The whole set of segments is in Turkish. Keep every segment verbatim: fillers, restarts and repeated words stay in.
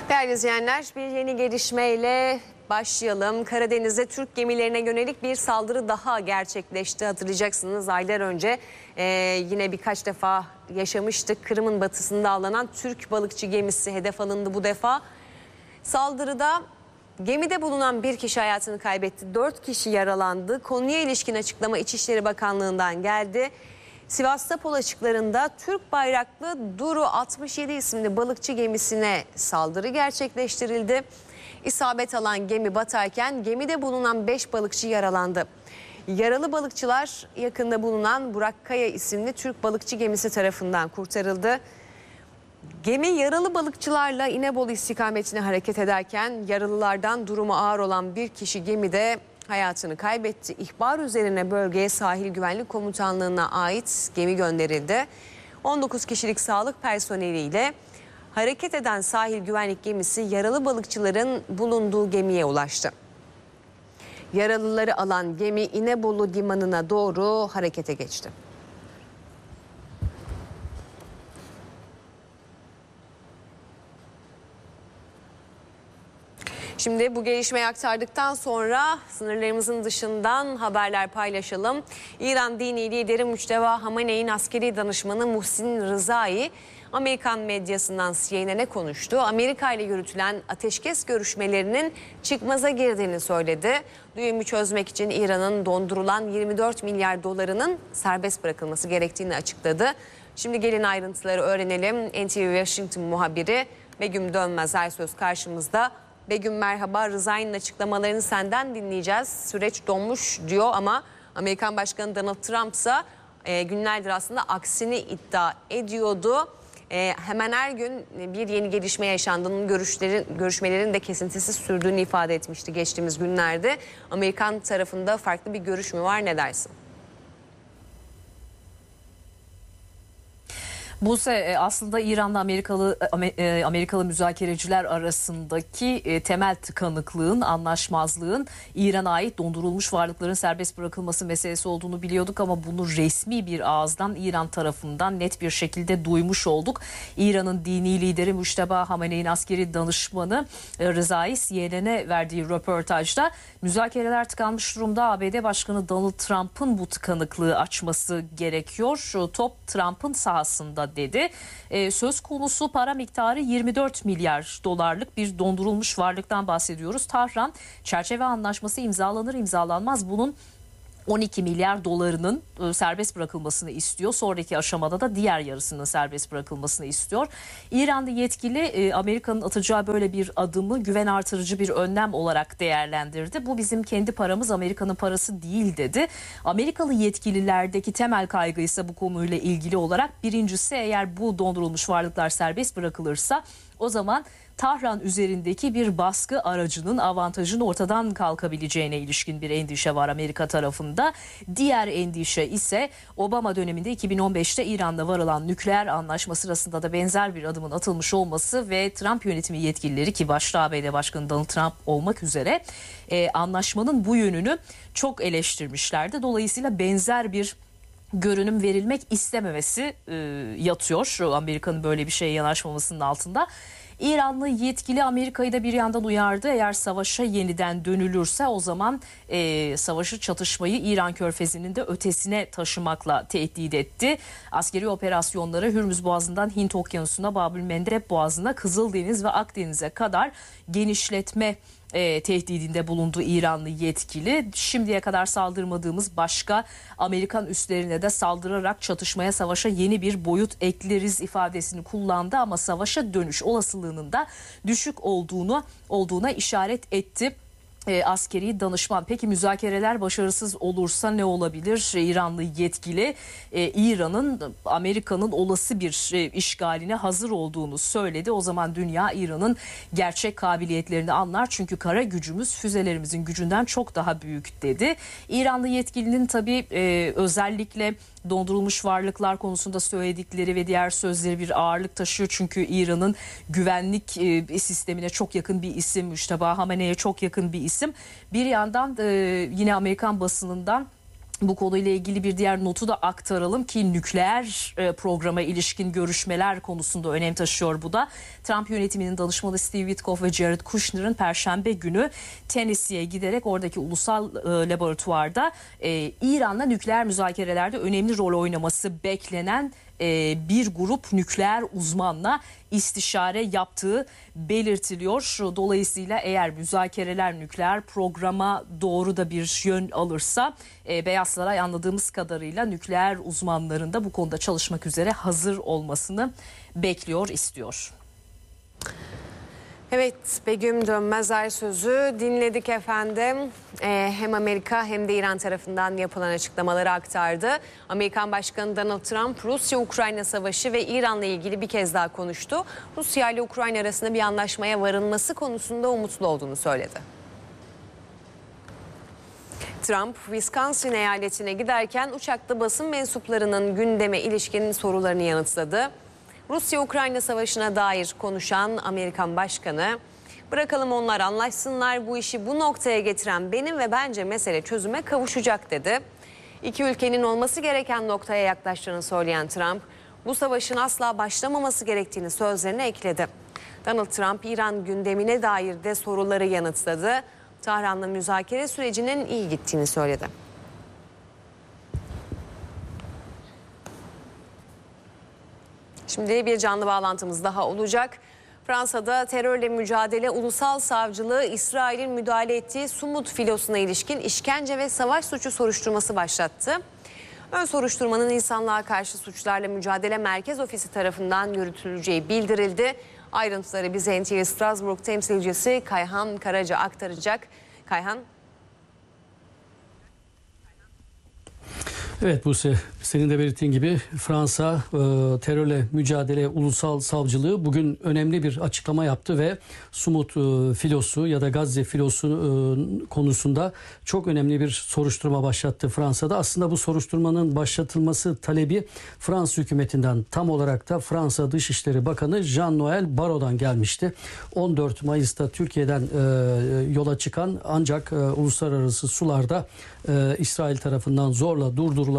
Değerli izleyenler, bir yeni gelişmeyle başlayalım. Karadeniz'de Türk gemilerine yönelik bir saldırı daha gerçekleşti. Hatırlayacaksınız, aylar önce e, yine birkaç defa yaşamıştık. Kırım'ın batısında avlanan Türk balıkçı gemisi hedef alındı bu defa. Saldırıda gemide bulunan bir kişi hayatını kaybetti. Dört kişi yaralandı. Konuya ilişkin açıklama İçişleri Bakanlığı'ndan geldi. Sivas-Sapol açıklarında Türk bayraklı Duru altmış yedi isimli balıkçı gemisine saldırı gerçekleştirildi. İsabet alan gemi batarken gemide bulunan beş balıkçı yaralandı. Yaralı balıkçılar yakında bulunan Burak Kaya isimli Türk balıkçı gemisi tarafından kurtarıldı. Gemi yaralı balıkçılarla İnebolu istikametine hareket ederken yaralılardan durumu ağır olan bir kişi gemide hayatını kaybetti. İhbar üzerine bölgeye Sahil Güvenlik Komutanlığı'na ait gemi gönderildi. on dokuz kişilik sağlık personeliyle hareket eden sahil güvenlik gemisi yaralı balıkçıların bulunduğu gemiye ulaştı. Yaralıları alan gemi İnebolu limanına doğru harekete geçti. Şimdi bu gelişmeyi aktardıktan sonra sınırlarımızın dışından haberler paylaşalım. İran dini lideri Müçteba Hamenei'nin askeri danışmanı Muhsin Rızai, Amerikan medyasından C N N'e konuştu. Amerika ile yürütülen ateşkes görüşmelerinin çıkmaza girdiğini söyledi. Düğümü çözmek için İran'ın dondurulan yirmi dört milyar dolarının serbest bırakılması gerektiğini açıkladı. Şimdi gelin ayrıntıları öğrenelim. N T V Washington muhabiri Begüm Dönmez söz karşımızda. Begüm merhaba, Rızai'nin açıklamalarını senden dinleyeceğiz. Süreç donmuş diyor ama Amerikan Başkanı Donald Trump ise e, günlerdir aslında aksini iddia ediyordu. E, hemen her gün bir yeni gelişme yaşandığının, görüşlerin, görüşmelerin de kesintisiz sürdüğünü ifade etmişti geçtiğimiz günlerde. Amerikan tarafında farklı bir görüş mü var, ne dersin? Buse, aslında İran'la Amerikalı Amerikalı müzakereciler arasındaki temel tıkanıklığın, anlaşmazlığın İran'a ait dondurulmuş varlıkların serbest bırakılması meselesi olduğunu biliyorduk ama bunu resmi bir ağızdan İran tarafından net bir şekilde duymuş olduk. İran'ın dini lideri Müçteba Hamenei'nin askeri danışmanı Rızai C N N'e verdiği röportajda müzakereler tıkanmış durumda. A B D Başkanı Donald Trump'ın bu tıkanıklığı açması gerekiyor. Top Trump'ın sahasında dedi. Ee, söz konusu para miktarı yirmi dört milyar dolarlık bir dondurulmuş varlıktan bahsediyoruz. Tahran çerçeve anlaşması imzalanır imzalanmaz bunun on iki milyar dolarının serbest bırakılmasını istiyor. Sonraki aşamada da diğer yarısının serbest bırakılmasını istiyor. İranlı yetkili Amerika'nın atacağı böyle bir adımı güven artırıcı bir önlem olarak değerlendirdi. Bu bizim kendi paramız, Amerika'nın parası değil dedi. Amerikalı yetkililerdeki temel kaygı ise bu konuyla ilgili olarak birincisi, eğer bu dondurulmuş varlıklar serbest bırakılırsa o zaman Tahran üzerindeki bir baskı aracının avantajının ortadan kalkabileceğine ilişkin bir endişe var Amerika tarafında. Diğer endişe ise Obama döneminde iki bin on beşte İran'la varılan nükleer anlaşma sırasında da benzer bir adımın atılmış olması ve Trump yönetimi yetkilileri, ki başta A B D Başkanı Donald Trump olmak üzere, e, anlaşmanın bu yönünü çok eleştirmişlerdi. Dolayısıyla benzer bir görünüm verilmek istememesi e, yatıyor Amerika'nın böyle bir şeye yanaşmamasının altında. İranlı yetkili Amerika'yı da bir yandan uyardı. Eğer savaşa yeniden dönülürse o zaman e, savaşı, çatışmayı İran Körfezi'nin de ötesine taşımakla tehdit etti. Askeri operasyonları Hürmüz Boğazı'ndan Hint Okyanusu'na, Babülmendeb Boğazı'na, Kızıldeniz'e ve Akdeniz'e kadar genişletme E, tehdidinde bulundu İranlı yetkili. Şimdiye kadar saldırmadığımız başka Amerikan üslerine de saldırarak çatışmaya, savaşa yeni bir boyut ekleriz ifadesini kullandı ama savaşa dönüş olasılığının da düşük olduğunu olduğuna işaret etti E, askeri danışman. Peki müzakereler başarısız olursa ne olabilir? E, İranlı yetkili e, İran'ın Amerika'nın olası bir e, işgaline hazır olduğunu söyledi. O zaman dünya İran'ın gerçek kabiliyetlerini anlar. Çünkü kara gücümüz füzelerimizin gücünden çok daha büyük dedi. İranlı yetkilinin tabii e, özellikle dondurulmuş varlıklar konusunda söyledikleri ve diğer sözleri bir ağırlık taşıyor. Çünkü İran'ın güvenlik e, sistemine çok yakın bir isim, Müçteba Hamenei'ye çok yakın bir isim. Bir yandan e, yine Amerikan basınından Bu konuyla ilgili bir diğer notu da aktaralım ki nükleer programa ilişkin görüşmeler konusunda önem taşıyor bu da. Trump yönetiminin danışmanı Steve Witkoff ve Jared Kushner'ın Perşembe günü Tennessee'ye giderek oradaki ulusal laboratuvarda İran'la nükleer müzakerelerde önemli rol oynaması beklenen bir grup nükleer uzmanla istişare yaptığı belirtiliyor. Dolayısıyla eğer müzakereler nükleer programa doğru da bir yön alırsa Beyaz Saray anladığımız kadarıyla nükleer uzmanların da bu konuda çalışmak üzere hazır olmasını bekliyor, istiyor. Evet, Begüm Dönmezer sözü dinledik efendim. Ee, hem Amerika hem de İran tarafından yapılan açıklamaları aktardı. Amerikan Başkanı Donald Trump Rusya-Ukrayna savaşı ve İran'la ilgili bir kez daha konuştu. Rusya ile Ukrayna arasında bir anlaşmaya varılması konusunda umutlu olduğunu söyledi. Trump, Wisconsin eyaletine giderken uçakta basın mensuplarının gündeme ilişkin sorularını yanıtladı. Rusya-Ukrayna savaşına dair konuşan Amerikan Başkanı, "Bırakalım onlar anlaşsınlar, bu işi bu noktaya getiren benim ve bence mesele çözüme kavuşacak" dedi. İki ülkenin olması gereken noktaya yaklaştığını söyleyen Trump, bu savaşın asla başlamaması gerektiğini sözlerine ekledi. Donald Trump, İran gündemine dair de soruları yanıtladı. Tahran'la müzakere sürecinin iyi gittiğini söyledi. Şimdi bir canlı bağlantımız daha olacak. Fransa'da terörle mücadele ulusal savcılığı İsrail'in müdahale ettiği Sumut filosuna ilişkin işkence ve savaş suçu soruşturması başlattı. Ön soruşturmanın insanlığa karşı suçlarla mücadele merkez ofisi tarafından yürütüleceği bildirildi. Ayrıntıları bize N T V Strasbourg temsilcisi Kayhan Karaca aktaracak. Kayhan. Evet Buse, senin de belirttiğin gibi Fransa e, terörle mücadele ulusal savcılığı bugün önemli bir açıklama yaptı ve Sumut e, filosu ya da Gazze filosu e, konusunda çok önemli bir soruşturma başlattı Fransa'da. Aslında bu soruşturmanın başlatılması talebi Fransız hükümetinden, tam olarak da Fransa Dışişleri Bakanı Jean-Noël Barrot'dan gelmişti. on dört Mayıs'ta Türkiye'den e, yola çıkan ancak e, uluslararası sularda e, İsrail tarafından zorla durduruldu.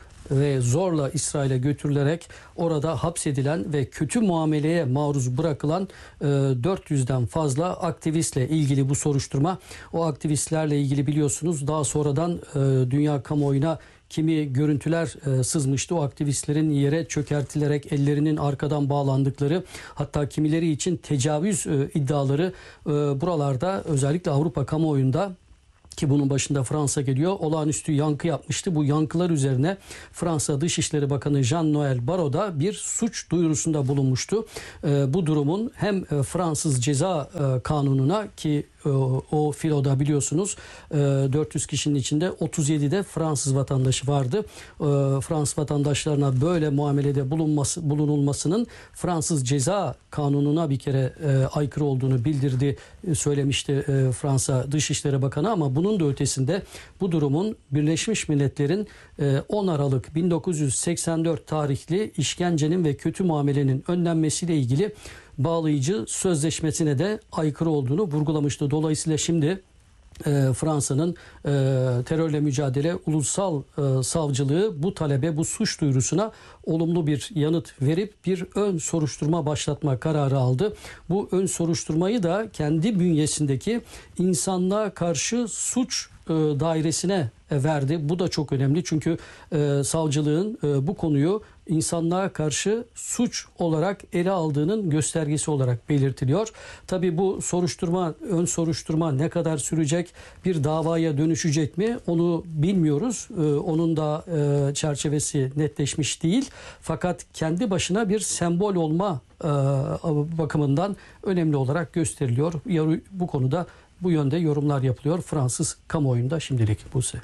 ve zorla İsrail'e götürülerek orada hapsedilen ve kötü muameleye maruz bırakılan e, dört yüzden fazla aktivistle ilgili bu soruşturma. O aktivistlerle ilgili biliyorsunuz daha sonradan e, dünya kamuoyuna kimi görüntüler e, sızmıştı. O aktivistlerin yere çökertilerek ellerinin arkadan bağlandıkları, hatta kimileri için tecavüz e, iddiaları e, buralarda, özellikle Avrupa kamuoyunda, ki bunun başında Fransa geliyor, olağanüstü yankı yapmıştı. Bu yankılar üzerine Fransa Dışişleri Bakanı Jean-Noël Barrot da bir suç duyurusunda bulunmuştu. E, bu durumun hem e, Fransız Ceza e, Kanunu'na, ki e, o filoda biliyorsunuz e, dört yüz kişinin içinde otuz yedi de Fransız vatandaşı vardı. E, Fransız vatandaşlarına böyle muamelede bulunması, bulunulmasının Fransız Ceza Kanunu'na bir kere e, aykırı olduğunu bildirdi, e, söylemişti e, Fransa Dışişleri Bakanı. Ama bunun da ötesinde bu durumun Birleşmiş Milletler'in e, on Aralık bin dokuz yüz seksen dört tarihli işkencenin ve kötü muamelenin önlenmesiyle ilgili bağlayıcı sözleşmesine de aykırı olduğunu vurgulamıştı. Dolayısıyla şimdi e, Fransa'nın e, terörle mücadele ulusal e, savcılığı bu talebe, bu suç duyurusuna olumlu bir yanıt verip bir ön soruşturma başlatma kararı aldı. Bu ön soruşturmayı da kendi bünyesindeki insanlığa karşı suç e, dairesine verdi. Bu da çok önemli, çünkü e, savcılığın e, bu konuyu insanlığa karşı suç olarak ele aldığının göstergesi olarak belirtiliyor. Tabii bu soruşturma, ön soruşturma ne kadar sürecek, bir davaya dönüşecek mi onu bilmiyoruz. E, onun da e, çerçevesi netleşmiş değil. Fakat kendi başına bir sembol olma e, bakımından önemli olarak gösteriliyor. Bu konuda bu yönde yorumlar yapılıyor Fransız kamuoyunda şimdilik Buse.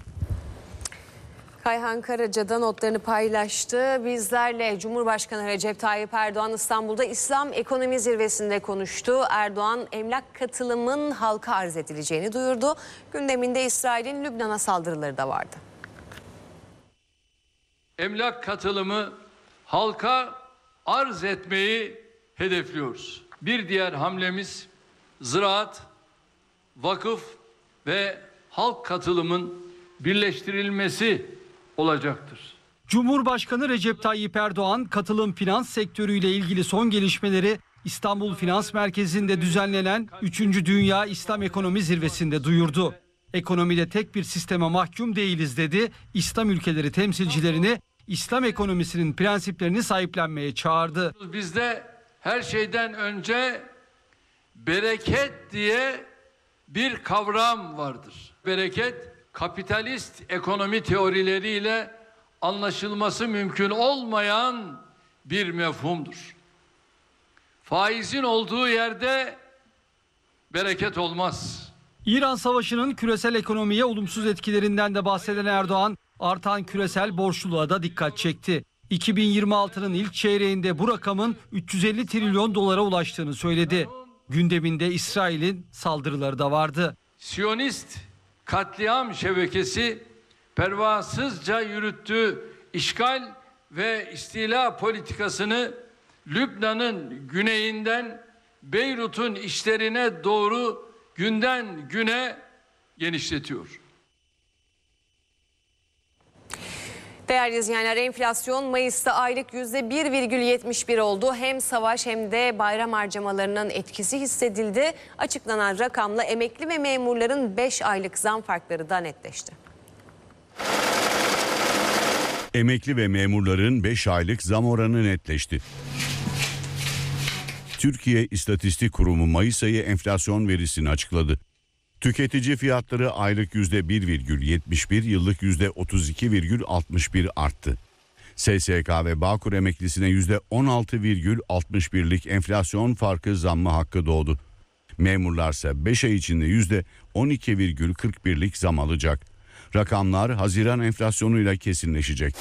Kayhan Karaca da notlarını paylaştı. Bizlerle Cumhurbaşkanı Recep Tayyip Erdoğan İstanbul'da İslam Ekonomi Zirvesi'nde konuştu. Erdoğan emlak katılımın halka arz edileceğini duyurdu. Gündeminde İsrail'in Lübnan'a saldırıları da vardı. Emlak katılımı halka arz etmeyi hedefliyoruz. Bir diğer hamlemiz ziraat, vakıf ve halk katılımın birleştirilmesi olacaktır. Cumhurbaşkanı Recep Tayyip Erdoğan katılım finans sektörüyle ilgili son gelişmeleri İstanbul Finans Merkezi'nde düzenlenen üçüncü Dünya İslam Ekonomi Zirvesi'nde duyurdu. Ekonomide tek bir sisteme mahkum değiliz dedi. İslam ülkeleri temsilcilerini İslam ekonomisinin prensiplerini sahiplenmeye çağırdı. Bizde her şeyden önce bereket diye bir kavram vardır. Bereket, kapitalist ekonomi teorileriyle anlaşılması mümkün olmayan bir mefhumdur. Faizin olduğu yerde bereket olmaz. İran Savaşı'nın küresel ekonomiye olumsuz etkilerinden de bahseden Erdoğan, artan küresel borçluluğa da dikkat çekti. iki bin yirmi altının ilk çeyreğinde bu rakamın üç yüz elli trilyon dolara ulaştığını söyledi. Gündeminde İsrail'in saldırıları da vardı. Siyonist katliam şebekesi pervasızca yürüttüğü işgal ve istila politikasını Lübnan'ın güneyinden Beyrut'un içlerine doğru günden güne genişletiyor. Değerli izleyenler, enflasyon Mayıs'ta aylık yüzde bir virgül yetmiş bir oldu. Hem savaş hem de bayram harcamalarının etkisi hissedildi. Açıklanan rakamla emekli ve memurların beş aylık zam farkları da netleşti. Emekli ve memurların beş aylık zam oranı netleşti. Türkiye İstatistik Kurumu Mayıs ayı enflasyon verisini açıkladı. Tüketici fiyatları aylık yüzde bir virgül yetmiş bir, yıllık yüzde otuz iki virgül altmış bir arttı. S S K ve Bağkur emeklisine yüzde on altı virgül altmış birlik enflasyon farkı zammı hakkı doğdu. Memurlarsa beş ay içinde yüzde on iki virgül kırk birlik zam alacak. Rakamlar Haziran enflasyonuyla kesinleşecek.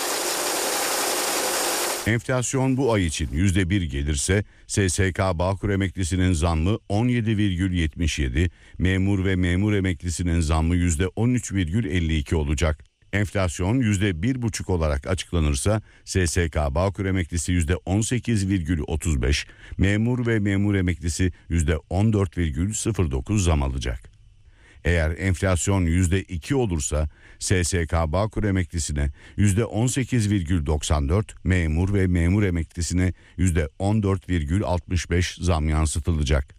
Enflasyon bu ay için yüzde bir gelirse S S K Bağkur emeklisinin zammı on yedi virgül yetmiş yedi, memur ve memur emeklisinin zammı yüzde on üç virgül elli iki olacak. Enflasyon yüzde bir buçuk olarak açıklanırsa S S K Bağkur emeklisi yüzde on sekiz virgül otuz beş, memur ve memur emeklisi yüzde on dört virgül sıfır dokuz zam alacak. Eğer enflasyon yüzde iki olursa S S K Bağkur emeklisine yüzde on sekiz virgül doksan dört, memur ve memur emeklisine yüzde on dört virgül altmış beş zam yansıtılacak.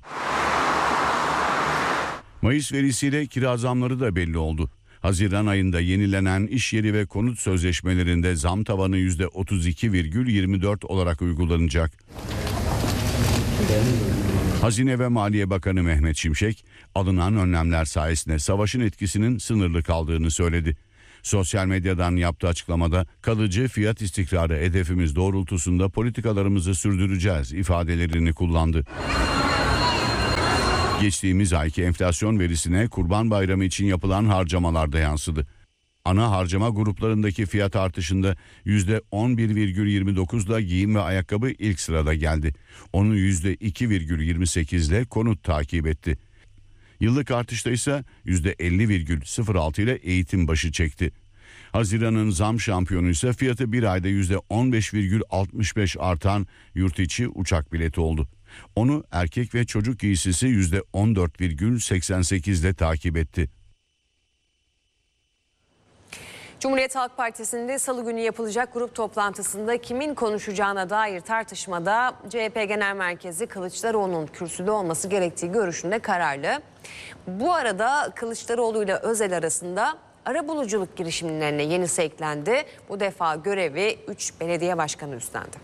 Mayıs verisiyle kira zamları da belli oldu. Haziran ayında yenilenen iş yeri ve konut sözleşmelerinde zam tavanı yüzde otuz iki virgül yirmi dört olarak uygulanacak. Hazine ve Maliye Bakanı Mehmet Şimşek, alınan önlemler sayesinde savaşın etkisinin sınırlı kaldığını söyledi. Sosyal medyadan yaptığı açıklamada kalıcı fiyat istikrarı hedefimiz doğrultusunda politikalarımızı sürdüreceğiz ifadelerini kullandı. Geçtiğimiz ayki enflasyon verisine Kurban Bayramı için yapılan harcamalar da yansıdı. Ana harcama gruplarındaki fiyat artışında yüzde on bir virgül yirmi dokuzla giyim ve ayakkabı ilk sırada geldi. Onu yüzde iki virgül yirmi sekizle konut takip etti. Yıllık artışta ise yüzde elli virgül sıfır altı ile eğitim başı çekti. Haziran'ın zam şampiyonu ise fiyatı bir ayda yüzde on beş virgül altmış beş artan yurt içi uçak bileti oldu. Onu erkek ve çocuk giysisi yüzde on dört virgül seksen sekiz ile takip etti. Cumhuriyet Halk Partisi'nde salı günü yapılacak grup toplantısında kimin konuşacağına dair tartışmada C H P Genel Merkezi Kılıçdaroğlu'nun kürsüde olması gerektiği görüşünde kararlı. Bu arada Kılıçdaroğlu ile Özel arasında arabuluculuk girişimlerine yenisi eklendi. Bu defa görevi üç belediye başkanı üstlendi.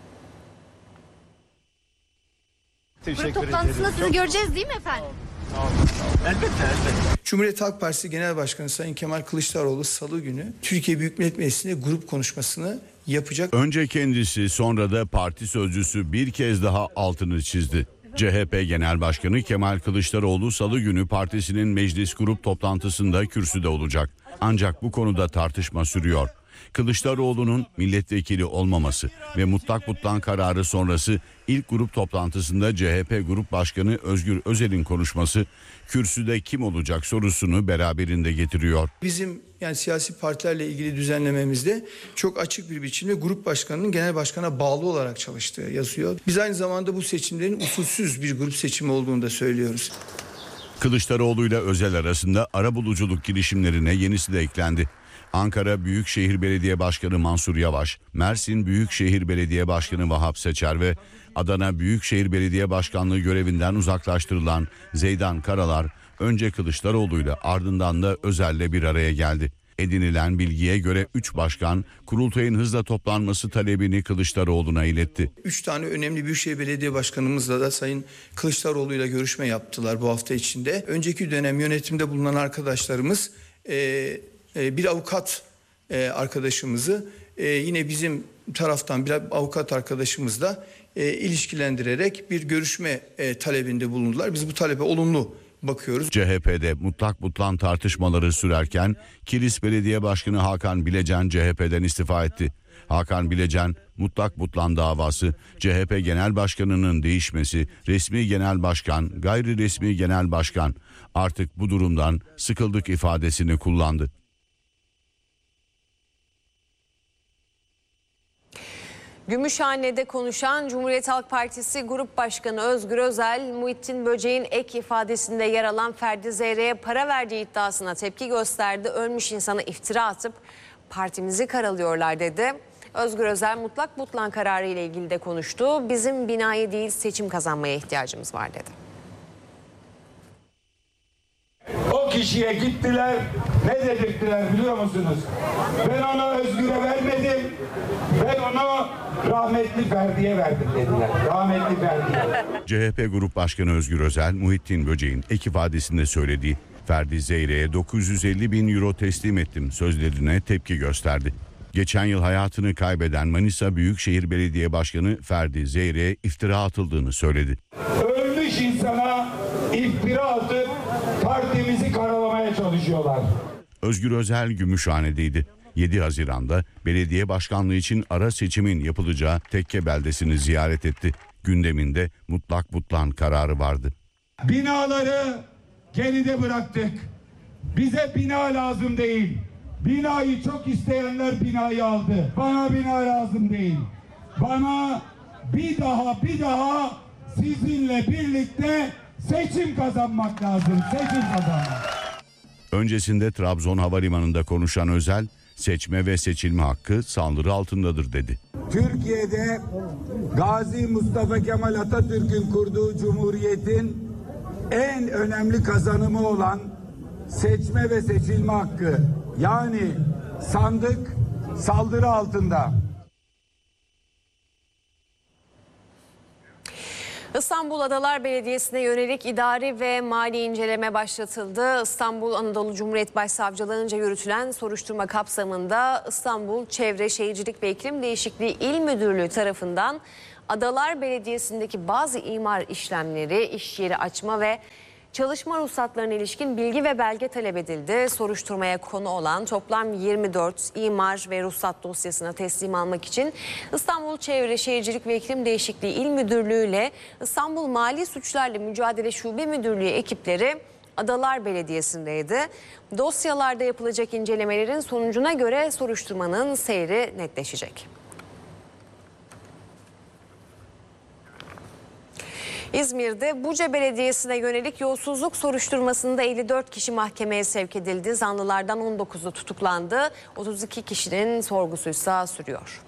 Grup toplantısında sizi göreceğiz değil mi efendim? Elbette, elbette. Cumhuriyet Halk Partisi Genel Başkanı Sayın Kemal Kılıçdaroğlu salı günü Türkiye Büyük Millet Meclisi'nde grup konuşmasını yapacak. Önce kendisi, sonra da parti sözcüsü bir kez daha altını çizdi. C H P Genel Başkanı Kemal Kılıçdaroğlu salı günü partisinin meclis grup toplantısında kürsüde olacak. Ancak bu konuda tartışma sürüyor. Kılıçdaroğlu'nun milletvekili olmaması ve mutlak mutlan kararı sonrası ilk grup toplantısında C H P Grup Başkanı Özgür Özel'in konuşması kürsüde kim olacak sorusunu beraberinde getiriyor. Bizim yani siyasi partilerle ilgili düzenlememizde çok açık bir biçimde grup başkanının genel başkana bağlı olarak çalıştığı yazıyor. Biz aynı zamanda bu seçimlerin usulsüz bir grup seçimi olduğunu da söylüyoruz. Kılıçdaroğlu ile Özel arasında arabuluculuk girişimlerine yenisi de eklendi. Ankara Büyükşehir Belediye Başkanı Mansur Yavaş, Mersin Büyükşehir Belediye Başkanı Vahap Seçer ve Adana Büyükşehir Belediye Başkanlığı görevinden uzaklaştırılan Zeydan Karalar önce Kılıçdaroğlu'yla ardından da Özel'le bir araya geldi. Edinilen bilgiye göre üç başkan kurultayın hızla toplanması talebini Kılıçdaroğlu'na iletti. Üç tane önemli Büyükşehir Belediye Başkanımızla da Sayın Kılıçdaroğlu'yla görüşme yaptılar bu hafta içinde. Önceki dönem yönetimde bulunan arkadaşlarımız e, e, bir avukat e, arkadaşımızı e, yine bizim taraftan bir avukat arkadaşımızla e, ilişkilendirerek bir görüşme e, talebinde bulundular. Biz bu talebe olumlu bakıyoruz. C H P'de mutlak butlan tartışmaları sürerken Kilis Belediye Başkanı Hakan Bilecen C H P'den istifa etti. Hakan Bilecen mutlak butlan davası, C H P Genel Başkanı'nın değişmesi, resmi genel başkan, gayri resmi genel başkan, artık bu durumdan sıkıldık ifadesini kullandı. Gümüşhane'de konuşan Cumhuriyet Halk Partisi Grup Başkanı Özgür Özel, Muhittin Böceğin ek ifadesinde yer alan Ferdi Zeyre'ye para verdiği iddiasına tepki gösterdi. Ölmüş insana iftira atıp partimizi karalıyorlar dedi. Özgür Özel mutlak butlan kararı ile ilgili de konuştu. Bizim binayı değil seçim kazanmaya ihtiyacımız var dedi. O kişiye gittiler, ne dedirttiler biliyor musunuz? Ben onu Özgür'e vermedim, ben onu rahmetli Ferdi'ye verdim dediler. Rahmetli Ferdi'ye. C H P Grup Başkanı Özgür Özel, Muhittin Böceğin ek ifadesinde söylediği Ferdi Zeyre'ye dokuz yüz elli bin euro teslim ettim sözlerine tepki gösterdi. Geçen yıl hayatını kaybeden Manisa Büyükşehir Belediye Başkanı Ferdi Zeyre'ye iftira atıldığını söyledi. Ölmüş insana iftira atıp partimizi karalamaya çalışıyorlar. Özgür Özel Gümüşhane'deydi. yedi Haziran'da belediye başkanlığı için ara seçimin yapılacağı Tekke beldesini ziyaret etti. Gündeminde mutlak butlan kararı vardı. Binaları geride bıraktık. Bize bina lazım değil. Binayı çok isteyenler binayı aldı. Bana bina lazım değil. Bana bir daha bir daha sizinle birlikte seçim kazanmak lazım. Seçim kazanmak. Öncesinde Trabzon Havalimanı'nda konuşan Özel, seçme ve seçilme hakkı saldırı altındadır dedi. Türkiye'de Gazi Mustafa Kemal Atatürk'ün kurduğu cumhuriyetin en önemli kazanımı olan seçme ve seçilme hakkı, yani sandık saldırı altında. İstanbul Adalar Belediyesi'ne yönelik idari ve mali inceleme başlatıldı. İstanbul Anadolu Cumhuriyet Başsavcılığı'nca yürütülen soruşturma kapsamında İstanbul Çevre Şehircilik ve İklim Değişikliği İl Müdürlüğü tarafından Adalar Belediyesi'ndeki bazı imar işlemleri, iş yeri açma ve çalışma ruhsatlarına ilişkin bilgi ve belge talep edildi. Soruşturmaya konu olan toplam yirmi dört imar ve ruhsat dosyasına teslim almak için İstanbul Çevre Şehircilik ve İklim Değişikliği İl Müdürlüğü ile İstanbul Mali Suçlarla Mücadele Şube Müdürlüğü ekipleri Adalar Belediyesi'ndeydi. Dosyalarda yapılacak incelemelerin sonucuna göre soruşturmanın seyri netleşecek. İzmir'de Buca Belediyesi'ne yönelik yolsuzluk soruşturmasında elli dört kişi mahkemeye sevk edildi. Zanlılardan on dokuzu tutuklandı. otuz iki kişinin sorgusuysa sürüyor.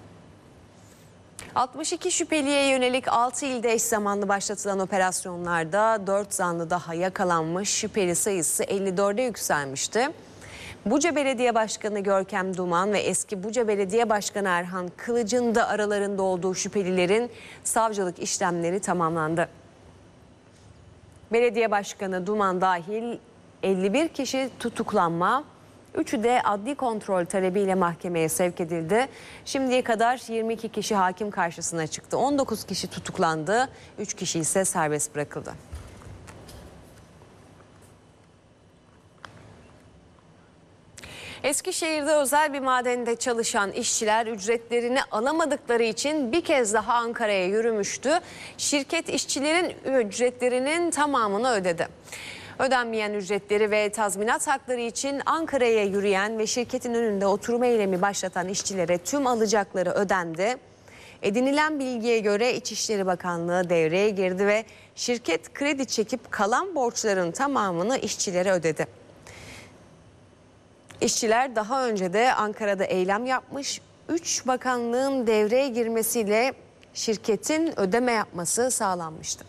altmış iki şüpheliye yönelik altı ilde eş zamanlı başlatılan operasyonlarda dört zanlı daha yakalanmış. Şüpheli sayısı elli dörde yükselmişti. Buca Belediye Başkanı Görkem Duman ve eski Buca Belediye Başkanı Erhan Kılıç'ın da aralarında olduğu şüphelilerin savcılık işlemleri tamamlandı. Belediye Başkanı Duman dahil elli bir kişi tutuklanma, üçü de adli kontrol talebiyle mahkemeye sevk edildi. Şimdiye kadar yirmi iki kişi hakim karşısına çıktı. on dokuz kişi tutuklandı, üç kişi ise serbest bırakıldı. Eskişehir'de özel bir madende çalışan işçiler ücretlerini alamadıkları için bir kez daha Ankara'ya yürümüştü. Şirket işçilerin ücretlerinin tamamını ödedi. Ödenmeyen ücretleri ve tazminat hakları için Ankara'ya yürüyen ve şirketin önünde oturma eylemi başlatan işçilere tüm alacakları ödendi. Edinilen bilgiye göre İçişleri Bakanlığı devreye girdi ve şirket kredi çekip kalan borçların tamamını işçilere ödedi. İşçiler daha önce de Ankara'da eylem yapmış. Üç bakanlığın devreye girmesiyle şirketin ödeme yapması sağlanmıştı.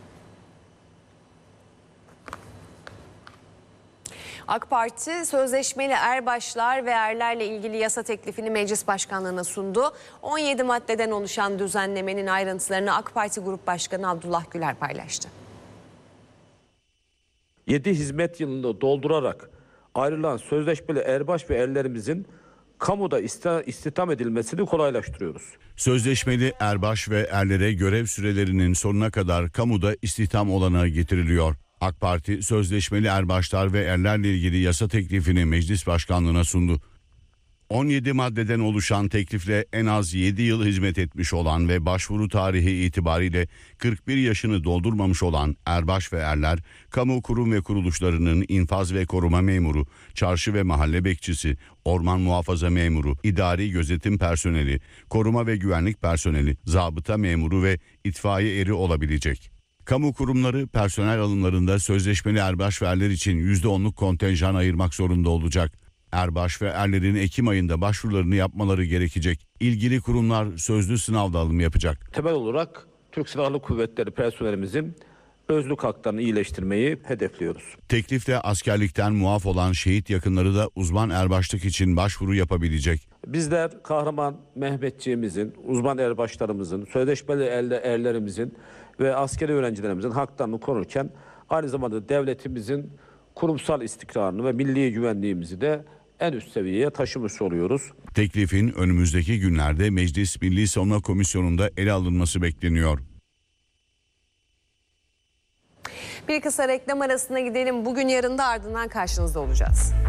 AK Parti sözleşmeli erbaşlar ve erlerle ilgili yasa teklifini meclis başkanlığına sundu. on yedi maddeden oluşan düzenlemenin ayrıntılarını AK Parti Grup Başkanı Abdullah Güler paylaştı. yedi hizmet yılını doldurarak ayrılan sözleşmeli erbaş ve erlerimizin kamuda istihdam edilmesini kolaylaştırıyoruz. Sözleşmeli erbaş ve erlere görev sürelerinin sonuna kadar kamuda istihdam olanağı getiriliyor. AK Parti sözleşmeli erbaşlar ve erlerle ilgili yasa teklifini meclis başkanlığına sundu. on yedi maddeden oluşan teklifle en az yedi yıl hizmet etmiş olan ve başvuru tarihi itibariyle kırk bir yaşını doldurmamış olan erbaş ve erler, kamu kurum ve kuruluşlarının infaz ve koruma memuru, çarşı ve mahalle bekçisi, orman muhafaza memuru, idari gözetim personeli, koruma ve güvenlik personeli, zabıta memuru ve itfaiye eri olabilecek. Kamu kurumları personel alımlarında sözleşmeli erbaş ve erler için yüzde onluk kontenjan ayırmak zorunda olacak. Erbaş ve erlerin Ekim ayında başvurularını yapmaları gerekecek. İlgili kurumlar sözlü sınavda alım yapacak. Temel olarak Türk Silahlı Kuvvetleri personelimizin özlük haklarını iyileştirmeyi hedefliyoruz. Teklifte askerlikten muaf olan şehit yakınları da uzman erbaşlık için başvuru yapabilecek. Bizler kahraman Mehmetçiğimizin, uzman erbaşlarımızın, sözleşmeli erlerimizin ve askeri öğrencilerimizin haklarını korurken aynı zamanda devletimizin kurumsal istikrarını ve milli güvenliğimizi de en üst seviyeye taşımış oluyoruz. Teklifin önümüzdeki günlerde Meclis Milli Savunma Komisyonu'nda ele alınması bekleniyor. Bir kısa reklam arasına gidelim. Bugün yarın da ardından karşınızda olacağız.